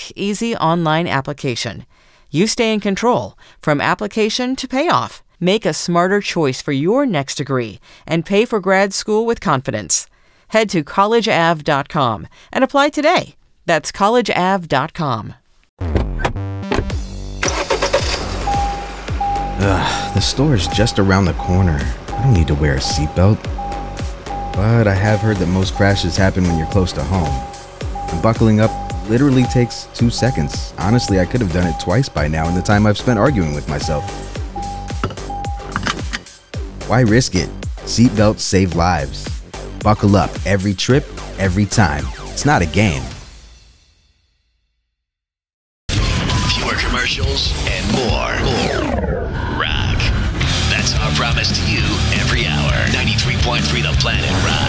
quick, easy online application. You stay in control from application to payoff. Make a smarter choice for your next degree and pay for grad school with confidence. Head to collegeav.com and apply today. That's collegeav.com. The store is just around the corner. I don't need to wear a seatbelt. But I have heard that most crashes happen when you're close to home. And buckling up literally takes 2 seconds. Honestly, I could have done it twice by now in the time I've spent arguing with myself. Why risk it? Seatbelts save lives. Buckle up every trip, every time. It's not a game. Fewer commercials and more rock. That's our promise to you every hour. 93.3 The Planet Rock.